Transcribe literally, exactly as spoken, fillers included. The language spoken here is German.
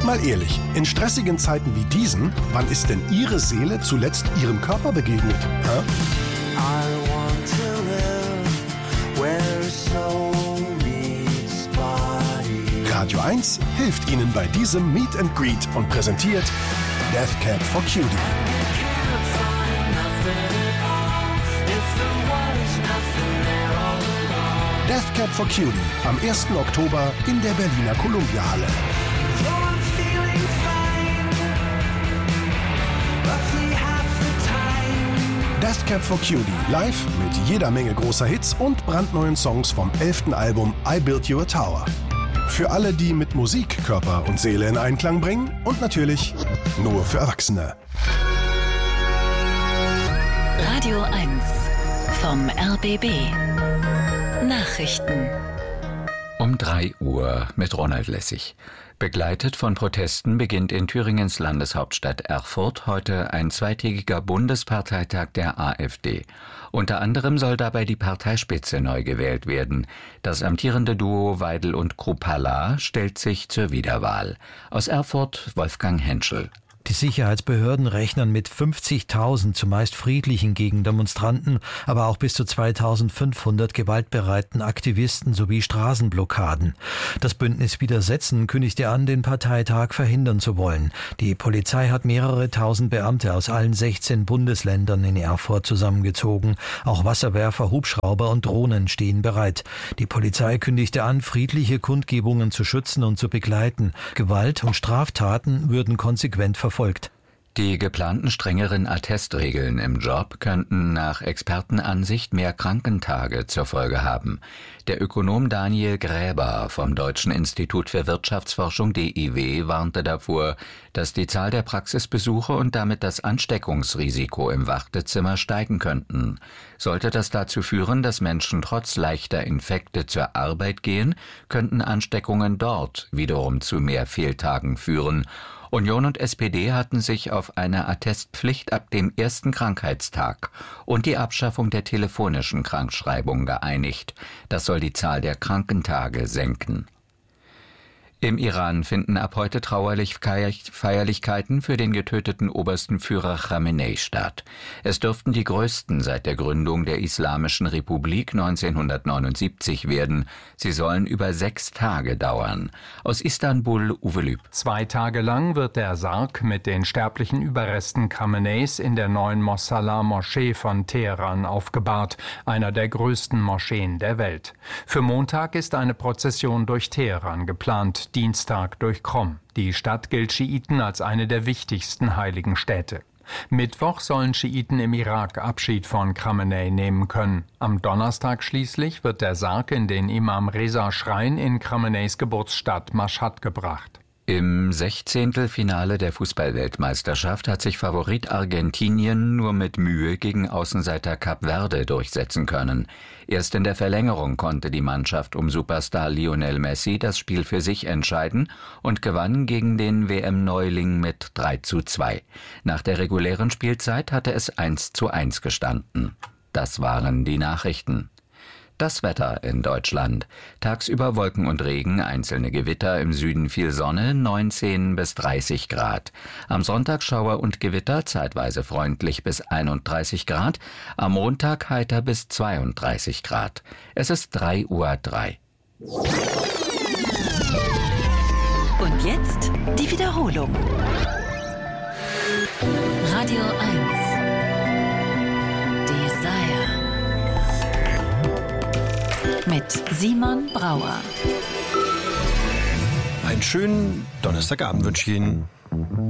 Mal ehrlich, in stressigen Zeiten wie diesen, wann ist denn Ihre Seele zuletzt Ihrem Körper begegnet? Hä? I want to live where soul meets body. Radio eins hilft Ihnen bei diesem Meet and Greet und präsentiert Death Cab for Cutie. Death Cab for Cutie am ersten Oktober in der Berliner Columbia-Halle. Death Cab for Cutie live mit jeder Menge großer Hits und brandneuen Songs vom elften Album I Built You a Tower. Für alle, die mit Musik Körper und Seele in Einklang bringen und natürlich nur für Erwachsene. Radio eins vom R B B. Nachrichten. Um drei Uhr mit Ronald Lessig. Begleitet von Protesten beginnt in Thüringens Landeshauptstadt Erfurt heute ein zweitägiger Bundesparteitag der AfD. Unter anderem soll dabei die Parteispitze neu gewählt werden. Das amtierende Duo Weidel und Kruppalla stellt sich zur Wiederwahl. Aus Erfurt Wolfgang Henschel. Die Sicherheitsbehörden rechnen mit fünfzigtausend zumeist friedlichen Gegendemonstranten, aber auch bis zu zweitausendfünfhundert gewaltbereiten Aktivisten sowie Straßenblockaden. Das Bündnis Widersetzen kündigte an, den Parteitag verhindern zu wollen. Die Polizei hat mehrere tausend Beamte aus allen sechzehn Bundesländern in Erfurt zusammengezogen. Auch Wasserwerfer, Hubschrauber und Drohnen stehen bereit. Die Polizei kündigte an, friedliche Kundgebungen zu schützen und zu begleiten. Gewalt und Straftaten würden konsequent verfolgt. Folgt. Die geplanten strengeren Attestregeln im Job könnten nach Expertenansicht mehr Krankentage zur Folge haben. Der Ökonom Daniel Gräber vom Deutschen Institut für Wirtschaftsforschung D I W warnte davor, dass die Zahl der Praxisbesuche und damit das Ansteckungsrisiko im Wartezimmer steigen könnten. Sollte das dazu führen, dass Menschen trotz leichter Infekte zur Arbeit gehen, könnten Ansteckungen dort wiederum zu mehr Fehltagen führen. Union und S P D hatten sich auf eine Attestpflicht ab dem ersten Krankheitstag und die Abschaffung der telefonischen Krankschreibung geeinigt. Das soll die Zahl der Krankentage senken. Im Iran finden ab heute Trauerfeierlichkeiten für den getöteten obersten Führer Chamenei statt. Es dürften die größten seit der Gründung der Islamischen Republik neunzehnhundertneunundsiebzig werden. Sie sollen über sechs Tage dauern. Aus Istanbul Uwe Lüb. Zwei Tage lang wird der Sarg mit den sterblichen Überresten Khameneis in der neuen Mossallah-Moschee von Teheran aufgebahrt, einer der größten Moscheen der Welt. Für Montag ist eine Prozession durch Teheran geplant. Dienstag durch Qom. Die Stadt gilt Schiiten als eine der wichtigsten heiligen Städte. Mittwoch sollen Schiiten im Irak Abschied von Khamenei nehmen können. Am Donnerstag schließlich wird der Sarg in den Imam Reza Schrein in Khameneis Geburtsstadt Maschhad gebracht. Im Sechzehntelfinale der Fußballweltmeisterschaft hat sich Favorit Argentinien nur mit Mühe gegen Außenseiter Kap Verde durchsetzen können. Erst in der Verlängerung konnte die Mannschaft um Superstar Lionel Messi das Spiel für sich entscheiden und gewann gegen den W M-Neuling mit drei zu zwei. Nach der regulären Spielzeit hatte es eins zu eins gestanden. Das waren die Nachrichten. Das Wetter in Deutschland. Tagsüber Wolken und Regen, einzelne Gewitter, im Süden viel Sonne, neunzehn bis dreißig Grad. Am Sonntag Schauer und Gewitter, zeitweise freundlich bis einunddreißig Grad. Am Montag heiter bis zweiunddreißig Grad. Es ist drei Uhr drei. Und jetzt die Wiederholung. Radio eins. Desire. Mit Simon Brauer. Einen schönen Donnerstagabend wünsche ich Ihnen.